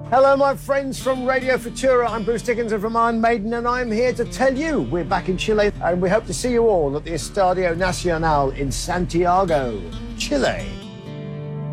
Hello, my friends from Radio Futura. I'm Bruce Dickinson from Iron Maiden, and I'm here to tell you we're back in Chile, and we hope to see you all at the Estadio Nacional in Santiago, Chile.